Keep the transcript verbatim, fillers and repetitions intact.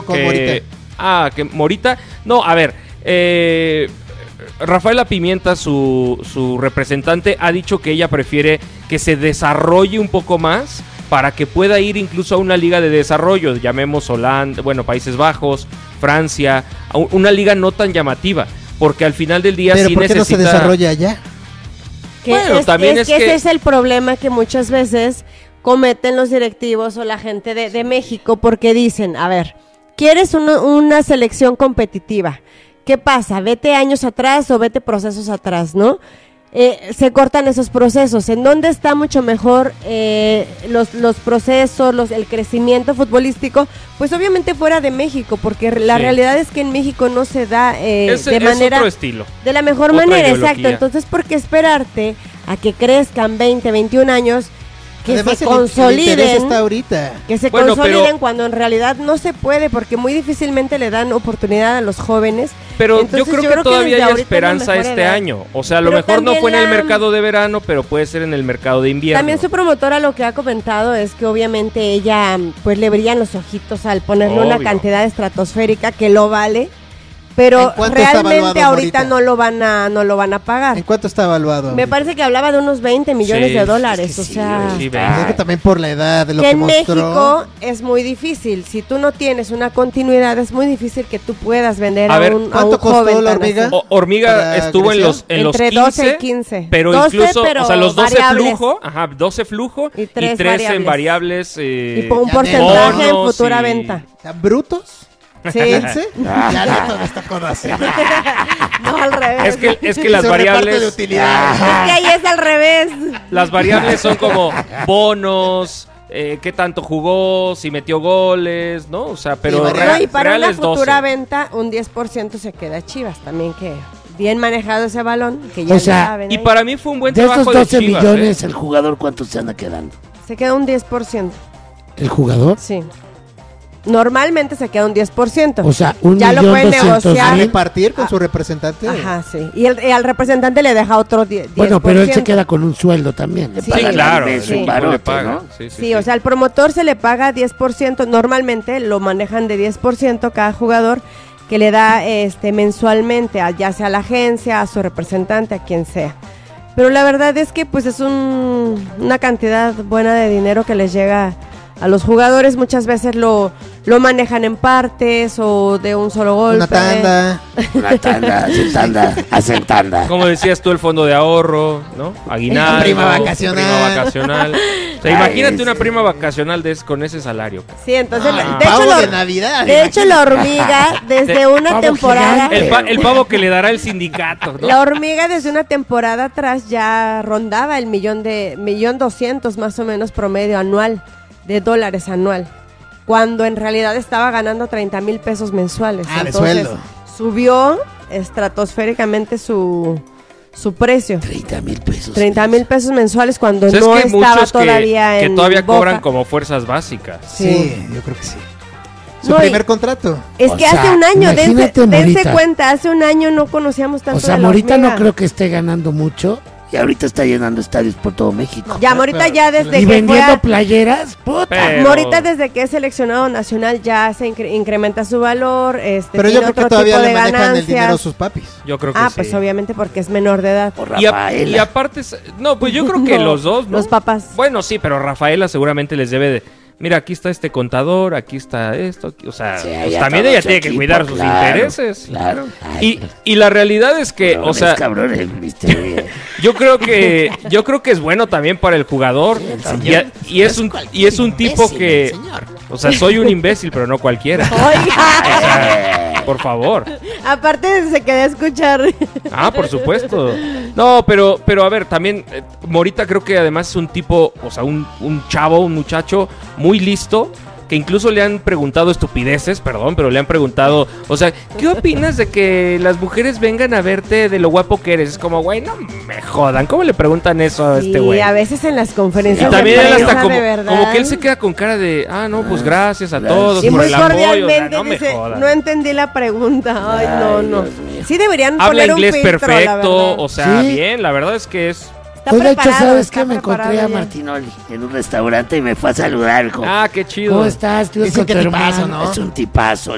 con que, Morita. Ah, que Morita... No, a ver, eh... Rafaela Pimienta, su, su representante, ha dicho que ella prefiere que se desarrolle un poco más para que pueda ir incluso a una liga de desarrollo, llamemos Holanda, bueno, Países Bajos, Francia, a una liga no tan llamativa, porque al final del día ¿Pero sí por qué necesita... no se desarrolla allá? Que Bueno, es, también es, es que, que- ese es el problema que muchas veces cometen los directivos o la gente de, de México, porque dicen, a ver, ¿quieres una, una selección competitiva? ¿Qué pasa? Vete años atrás o vete procesos atrás, ¿no? Eh, se cortan esos procesos. ¿En dónde está mucho mejor eh, los, los procesos, los, el crecimiento futbolístico? Pues obviamente fuera de México, porque la Sí. realidad es que en México no se da eh, es, de es manera... otro estilo. De la mejor Otra manera, ideología. exacto. Entonces, ¿por qué esperarte a que crezcan veinte, veintiún años, que Además, se el- el interés consoliden, está ahorita. que se Bueno, consoliden pero- cuando en realidad no se puede, porque muy difícilmente le dan oportunidad a los jóvenes? Pero Entonces, yo creo yo que creo que todavía desde hay ahorita es la esperanza mejor este edad. año. O sea, a lo Pero mejor no también fue en el la- mercado de verano, pero puede ser en el mercado de invierno. También su promotora lo que ha comentado es que obviamente ella pues le brillan los ojitos al ponerle una Obvio. cantidad estratosférica que lo vale, ¿En pero cuánto está realmente evaluado ahorita Morita? no lo van a no lo van a pagar. ¿En cuánto está evaluado? Me parece que hablaba de unos veinte millones Sí, de es dólares, que o sí, sea, sí, Es que también por la edad de lo que que, en mostró. México es muy difícil. Si tú no tienes una continuidad, es muy difícil que tú puedas vender A a, ver, un, a ¿cuánto un costó joven la tan hormiga? así. O- Hormiga ¿Para estuvo en Grecia? los en Entre los doce quince, y quince. pero doce, incluso, pero o sea, los doce variables. flujo, ajá, doce flujo Y y tres tres variables. en variables eh, Y por un ya porcentaje en bonos futura y- venta. ¿Están brutos? Sí. ¿quince? Ya Neto me está conociendo. No, al revés. Es que es que las Su reparto de variables utilidades. Es que ahí es al revés. las variables son como bonos, eh, qué tanto jugó, si metió goles, ¿no? O sea, pero Y No, variables. re- y para real una es futura doce. venta, un diez por ciento se queda Chivas también, que bien manejado ese balón, que ya O lo sea, saben. Y ahí. para mí fue un buen De trabajo esos de doce Chivas, millones, ¿eh? el jugador, ¿cuánto se anda quedando? Se queda un diez por ciento, ¿El jugador? sí. Normalmente se queda un diez por ciento. O sea, un Ya lo millón pueden doscientos ¿A negociar. mil. repartir con su representante? Ajá, sí. Y, el, y al representante le deja otro die- diez por ciento. Bueno, pero él se queda con un sueldo también. Le Sí, pagan Sí, al claro, mes sí. un el Sí. equipo le barote, paga. ¿no? Sí, sí, Sí, sí. o sea, al promotor se le paga diez por ciento. Normalmente lo manejan de diez por ciento cada jugador, que le da este mensualmente, a, ya sea a la agencia, a su representante, a quien sea. Pero la verdad es que pues es un, una cantidad buena de dinero que les llega a los jugadores. Muchas veces lo, lo manejan en partes o de un solo golpe. Una tanda. Una tanda, hacen tanda, hacen tanda. Como decías tú, el fondo de ahorro, ¿no? Aguinaldo. Prima vacacional. Prima vacacional. O sea, Ay, imagínate una sí. prima vacacional de es- con ese salario. Sí, entonces, Ah. de, hecho, Pavo la, de Navidad. de hecho la hormiga desde De- una pavo temporada... gigante. El, pa- el pavo que le dará el sindicato, ¿no? La hormiga desde una temporada atrás ya rondaba el millón de millón doscientos más o menos promedio anual de dólares anual, cuando en realidad estaba ganando treinta mil pesos mensuales. Ah, de Entonces, sueldo. subió estratosféricamente su su precio. treinta mil pesos. treinta mil pesos mensuales cuando O sea, no es que estaba muchos que, todavía que en todavía Boca. cobran como fuerzas básicas. Sí, yo creo que sí. Su No, y- primer contrato. Es O que sea, hace un año, dense, imagínate, dense Morita. cuenta, hace un año no conocíamos tanto O sea, de la Morita no hormiga. creo que esté ganando mucho y ahorita está llenando estadios por todo México. Ya, Morita Pero- ya desde y que fue vendiendo a- playeras, puta. Pero- Morita desde que es seleccionado nacional ya se incre- incrementa su valor, este, Pero yo tiene creo que otro todavía tipo le de manejan el ganancias. dinero a sus papis. Yo creo que Ah, sí. pues obviamente porque es menor de edad. Por Y, a- Rafaela. y aparte, es- no, pues yo creo que No, los dos, ¿no? los papás. Bueno, sí, pero Rafaela seguramente les debe de, mira, aquí está este contador, aquí está esto, aquí- o sea, Sí, pues ya también todo ella su tiene que equipo, cuidar sus claro, intereses. Claro. Y, y la realidad es que, o sea, cabrones, mister. yo creo que yo creo que es bueno también para el jugador y, a- y es un y es un tipo que, o sea, soy un imbécil, pero no cualquiera. O sea, por favor. Aparte se quedó a escuchar. Ah, por supuesto. No, pero, pero a ver, también eh, Morita creo que además es un tipo, o sea, un, un chavo, un muchacho muy listo, que incluso le han preguntado estupideces, perdón, pero le han preguntado, o sea, ¿qué opinas de que las mujeres vengan a verte de lo guapo que eres? Es como, güey, no me jodan, ¿cómo le preguntan eso a este Y güey? a veces en las Y conferencias también de él prensa, hasta como, de verdad. como que él se queda con cara de, ah, no, pues gracias a Gracias. todos Y por muy el apoyo, o sea, cordialmente no me dice, jodan. no entendí la pregunta. Ay, no, Ay, no. Dios mío. Sí deberían Habla poner inglés un filtro, la perfecto, verdad. o sea, Sí. bien, la verdad es que es... Está Oiga, hecho, preparado, ¿sabes está qué? Me encontré preparado a ya. Martinoli en un restaurante y me fue a saludar. Como, Ah, qué chido. ¿cómo estás? Estuve Dicen con que tu tipazo, hermano. ¿no? Es un tipazo.